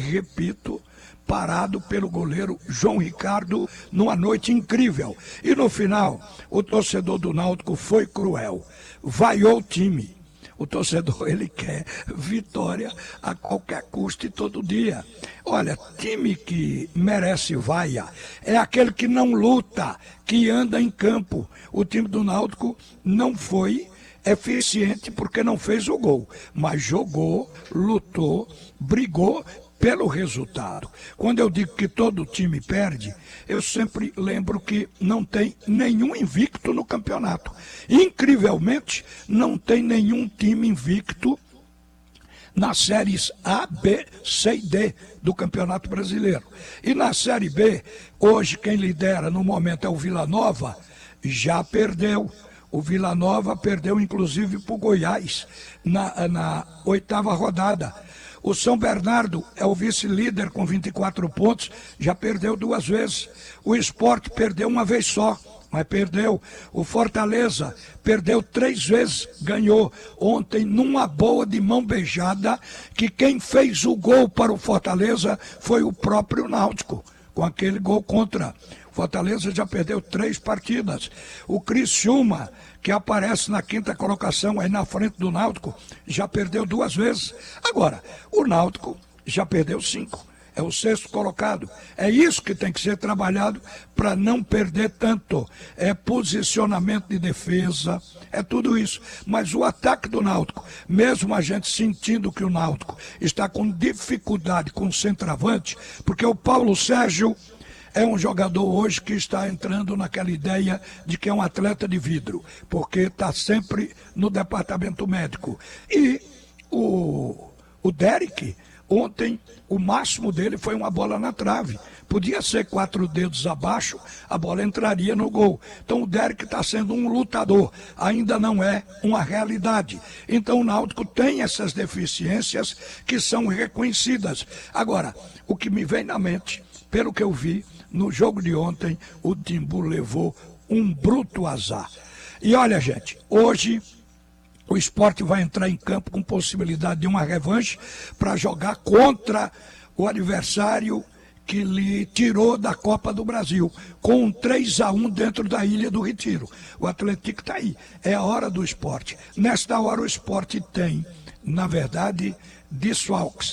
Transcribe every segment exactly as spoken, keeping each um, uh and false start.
repito, parado pelo goleiro João Ricardo numa noite incrível. E no final, o torcedor do Náutico foi cruel, vaiou o time. O torcedor, ele quer vitória a qualquer custo e todo dia. Olha, time que merece vaia é aquele que não luta, que anda em campo. O time do Náutico não foi eficiente porque não fez o gol, mas jogou, lutou, brigou pelo resultado. Quando eu digo que todo time perde, eu sempre lembro que não tem nenhum invicto no campeonato. Incrivelmente, não tem nenhum time invicto nas séries A, B, C e D do Campeonato Brasileiro. E na Série B, hoje quem lidera no momento é o Vila Nova, já perdeu. O Vila Nova perdeu inclusive para o Goiás na, na oitava rodada. O São Bernardo é o vice-líder com vinte e quatro pontos, já perdeu duas vezes. O Sport perdeu uma vez só, mas perdeu. O Fortaleza perdeu três vezes, ganhou ontem numa boa de mão beijada, que quem fez o gol para o Fortaleza foi o próprio Náutico, com aquele gol contra. Fortaleza já perdeu três partidas. O Criciúma, que aparece na quinta colocação aí na frente do Náutico, já perdeu duas vezes. Agora, o Náutico já perdeu cinco. É o sexto colocado. É isso que tem que ser trabalhado para não perder tanto. É posicionamento de defesa, é tudo isso. Mas o ataque do Náutico, mesmo a gente sentindo que o Náutico está com dificuldade com o centroavante, porque o Paulo Sérgio é um jogador hoje que está entrando naquela ideia de que é um atleta de vidro, porque está sempre no departamento médico. E o, o Derek, ontem, o máximo dele foi uma bola na trave. Podia ser quatro dedos abaixo, a bola entraria no gol. Então o Derek está sendo um lutador, ainda não é uma realidade. Então o Náutico tem essas deficiências que são reconhecidas. Agora, o que me vem na mente, pelo que eu vi, no jogo de ontem, o Timbu levou um bruto azar. E olha, gente, hoje o Sport vai entrar em campo com possibilidade de uma revanche para jogar contra o adversário que lhe tirou da Copa do Brasil, com um três a um dentro da Ilha do Retiro. O Atlético está aí, é a hora do Sport. Nesta hora o Sport tem, na verdade, desfalques.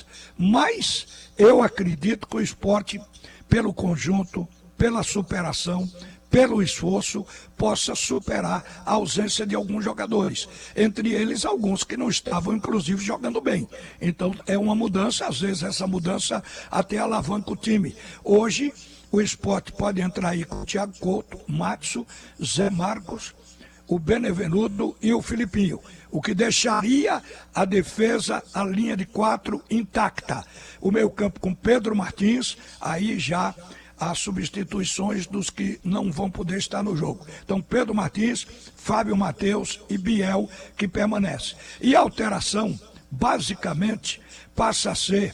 Mas eu acredito que o Sport, pelo conjunto, pela superação, pelo esforço, possa superar a ausência de alguns jogadores. Entre eles, alguns que não estavam, inclusive, jogando bem. Então, é uma mudança, às vezes essa mudança até alavanca o time. Hoje, o Sport pode entrar aí com o Thiago Couto, Matson, Zé Marcos, o Benevenuto e o Filipinho, o que deixaria a defesa, a linha de quatro intacta. O meio campo com Pedro Martins, aí já as substituições dos que não vão poder estar no jogo. Então Pedro Martins, Fábio Matheus e Biel que permanece. E a alteração, basicamente, passa a ser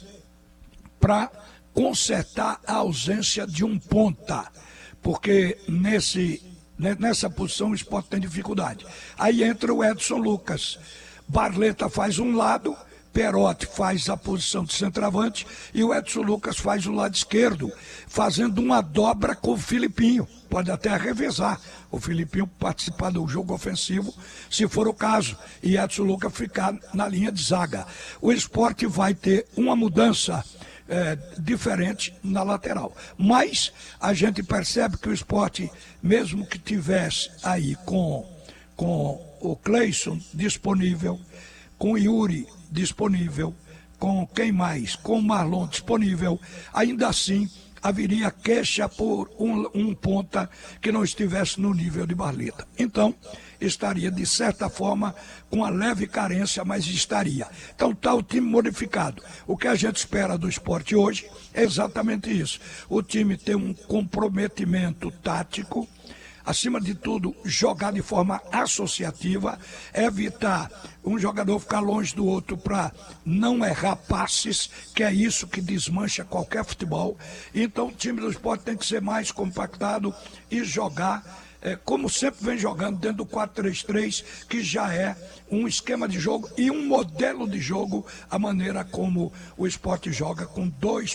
para consertar a ausência de um ponta, porque nesse nessa posição o Sport tem dificuldade. Aí entra o Edson Lucas. Barleta faz um lado, Perotti faz a posição de centroavante e o Edson Lucas faz o lado esquerdo, fazendo uma dobra com o Filipinho. Pode até revezar o Filipinho participar do jogo ofensivo, se for o caso, e Edson Lucas ficar na linha de zaga. O Sport vai ter uma mudança É, diferente na lateral, mas a gente percebe que o Sport, mesmo que tivesse aí com, com o Cleison disponível, com o Yuri disponível, com quem mais, com o Marlon disponível, ainda assim haveria queixa por um, um ponta que não estivesse no nível de Barleta. Então, estaria, de certa forma, com a leve carência, mas estaria. Então, está o time modificado. O que a gente espera do Sport hoje é exatamente isso. O time tem um comprometimento tático, acima de tudo, jogar de forma associativa, evitar um jogador ficar longe do outro para não errar passes, que é isso que desmancha qualquer futebol. Então o time do Sport tem que ser mais compactado e jogar é, como sempre vem jogando dentro do quatro três três, que já é um esquema de jogo e um modelo de jogo, a maneira como o Sport joga com dois